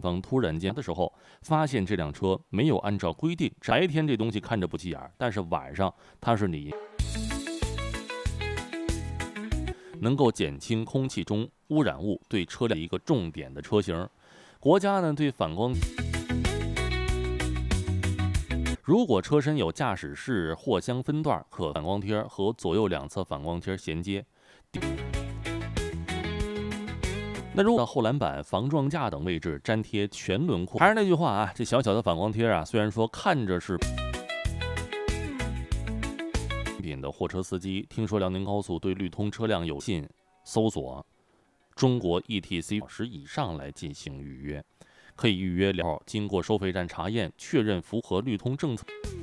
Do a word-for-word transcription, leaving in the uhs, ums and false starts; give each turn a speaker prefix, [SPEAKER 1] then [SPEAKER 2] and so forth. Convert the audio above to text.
[SPEAKER 1] 方突然间的时候，发现这辆车没有按照规定，白天这东西看着不起眼，但是晚上它是你能够减轻空气中污染物对车辆一个重点的车型。国家呢对反光，如果车身有驾驶室货箱分段，可反光贴和左右两侧反光贴衔接。那如果后栏板、防撞架等位置粘贴全轮廓，还是那句话啊，这小小的反光贴啊，虽然说看着是品的货车司机，听说辽宁高速对绿通车辆有信搜索中国 E T C 小时以上来进行预约，可以预约了，经过收费站查验确认符合绿通政策。